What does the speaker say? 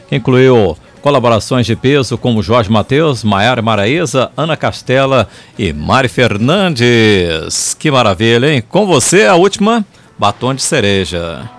que incluiu colaborações de peso como Jorge Mateus, Maiara Maraíza, Ana Castela e Mari Fernandes. Que maravilha, hein? Com você, a última, Batom de Cereja.